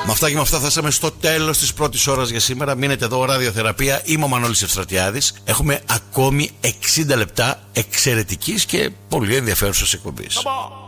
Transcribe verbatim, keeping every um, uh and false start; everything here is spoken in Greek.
Με αυτά και με αυτά φτάσαμε στο τέλος της πρώτης ώρας για σήμερα. Μείνετε εδώ, ραδιοθεραπεία. Είμαι ο Μανώλης Ευστρατιάδης. Έχουμε ακόμη εξήντα λεπτά εξαιρετικής και πολύ ενδιαφέρουσας εκπομπής.